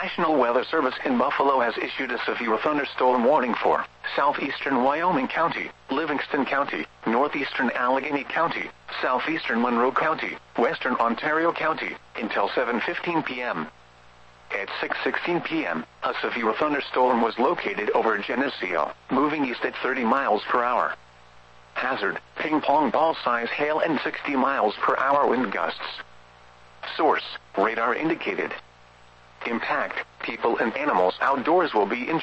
National Weather Service in Buffalo has issued a severe thunderstorm warning for southeastern Wyoming County, Livingston County, northeastern Allegheny County, southeastern Monroe County, western Ontario County, until 7:15 p.m. At 6:16 p.m., a severe thunderstorm was located over Geneseo, moving east at 30 miles per hour. Hazard, ping pong ball size hail and 60 miles per hour wind gusts. Source, radar indicated. Impact, people and animals outdoors will be injured.